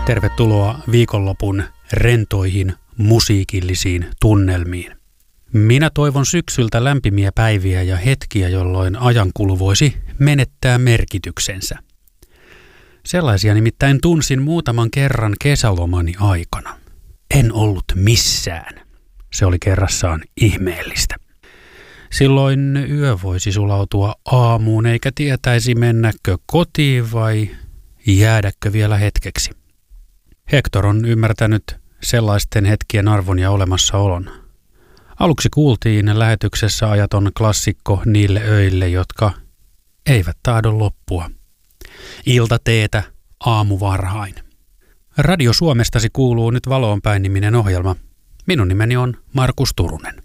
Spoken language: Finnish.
Tervetuloa viikonlopun rentoihin musiikillisiin tunnelmiin. Minä toivon syksyltä lämpimiä päiviä ja hetkiä, jolloin ajankulu voisi menettää merkityksensä. Sellaisia nimittäin tunsin muutaman kerran kesälomani aikana. En ollut missään. Se oli kerrassaan ihmeellistä. Silloin yö voisi sulautua aamuun eikä tietäisi mennäkö kotiin vai jäädäkö vielä hetkeksi. Hector on ymmärtänyt sellaisten hetkien arvon ja olemassaolon. Aluksi kuultiin lähetyksessä ajaton klassikko niille öille, jotka eivät tahdo loppua. Iltateetä aamuvarhain. Radio Suomestasi kuuluu nyt Valoonpäin -niminen ohjelma. Minun nimeni on Markus Turunen.